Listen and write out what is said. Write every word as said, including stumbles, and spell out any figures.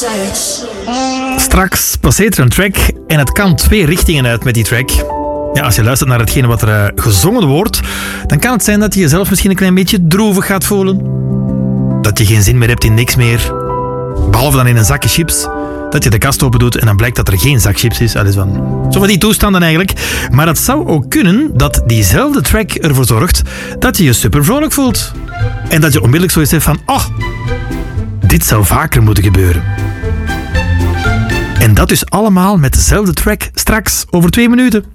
Straks passeert er een track en het kan twee richtingen uit met die track. Ja, als je luistert naar hetgene wat er uh, gezongen wordt, dan kan het zijn dat je jezelf misschien een klein beetje droevig gaat voelen. Dat je geen zin meer hebt in niks meer. Behalve dan in een zakje chips. Dat je de kast open doet en dan blijkt dat er geen zak chips is. Dat is van, zo van die toestanden eigenlijk. Maar het zou ook kunnen dat diezelfde track ervoor zorgt dat je je super vrolijk voelt. En dat je onmiddellijk zoiets hebt van, oh, dit zou vaker moeten gebeuren. En dat dus allemaal met dezelfde track straks over twee minuten.